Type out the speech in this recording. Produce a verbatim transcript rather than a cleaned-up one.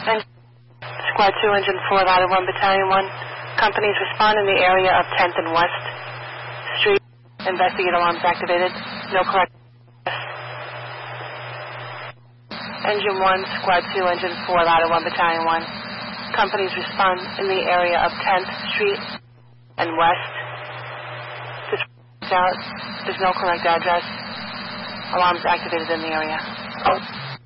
And Squad two, Engine four, Ladder one, Battalion one. Companies respond in the area of tenth and West Street. Investigate alarms activated. No correct. Engine one, Squad two, Engine four, Ladder one, Battalion one. Companies respond in the area of tenth Street and West. Just out. There's no correct address. Alarms activated in the area.